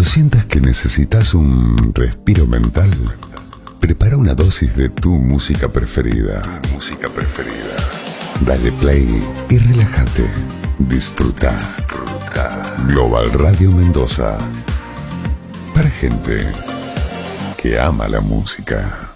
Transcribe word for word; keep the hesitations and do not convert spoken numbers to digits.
sientas que necesitas un respiro mental, prepara una dosis de tu música preferida. Tu música preferida. Dale play y relájate. Disfruta. Disfruta. Global Radio Mendoza. Para gente que ama la música.